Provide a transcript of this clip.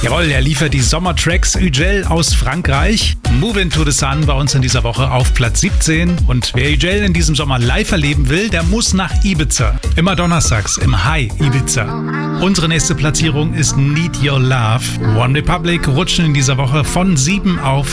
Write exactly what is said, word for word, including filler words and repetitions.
Jawohl, er liefert die Sommertracks. Ugel aus Frankreich. Move Into the Sun bei uns in dieser Woche auf Platz siebzehn. Und wer Ugel in diesem Sommer live erleben will, der muss nach Ibiza. Immer donnerstags im High Ibiza. Unsere nächste Platzierung ist Need Your Love. One Republic rutschen in dieser Woche von sieben auf